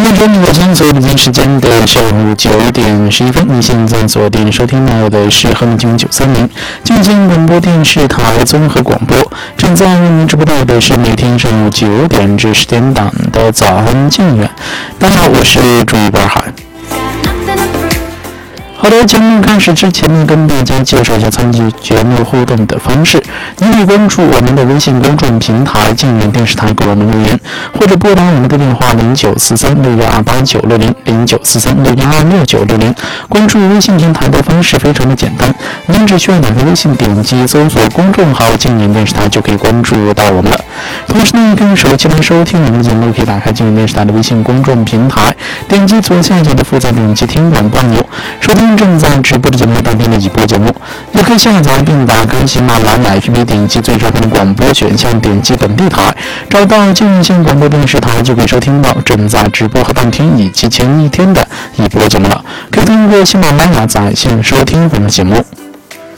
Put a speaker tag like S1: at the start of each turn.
S1: 分钟，北京所有北京时间的上午9点11分，你现在锁定收听到的是和平精930静静广播电视台综合广播，正在为您直播到的是每天上午9点至10点档的早安静远。大家好，我是朱一波海。好的，节目开始之前呢，跟大家介绍一下参与节目互动的方式。您可以关注我们的微信公众平台静远电视台给我们留言，或者拨打我们的电话0943612896000943612960。关注微信平台的方式非常的简单，您只需要打开微信，点击搜索公众号静远电视台就可以关注到我们了。同时呢，跟手机来收听我们的节目，可以打开静远电视台的微信公众平台，点击左下角的复杂点击听广播按钮，收听正在直播的节目当天的几波节目，也可以下载并打开喜马拉雅 APP， 点击最上方的广播选项，点击本地台，找到静远县广播电视台，就可以收听到正在直播和当天以及前一天的一波节目了。可以通过喜马拉雅在线收听我们的节目。